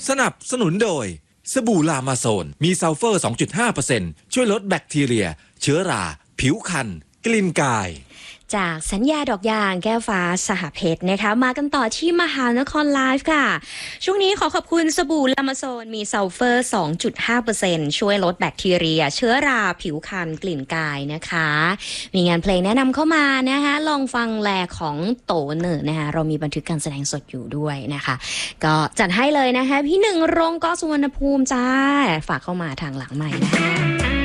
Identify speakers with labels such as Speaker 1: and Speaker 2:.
Speaker 1: สนับสนุนโดยสบู่ลามาโซนมีซัลเฟอร์ 2.5% ช่วยลดแบคทีเรียเชื้อราผิวคันกลิ่นกาย
Speaker 2: จากสัญญาดอกยางแก้วฟ้าสหเพชรนะคะมากันต่อที่มหานครไลฟ์ค่ะช่วงนี้ขอบคุณสบู่ลามาโซนมีซัลเฟอร์ 2.5% ช่วยลดแบคทีเรียเชื้อราผิวคันกลิ่นกายนะคะมีงานเพลงแนะนำเข้ามานะคะลองฟังแลของโตเนอร์นะคะเรามีบันทึกการแสดงสดอยู่ด้วยนะคะก็จัดให้เลยนะคะพี่หนึ่งรงค์ ก.สุวรรณภูมิจ้าฝากเข้ามาทางหลังใหม่นะคะ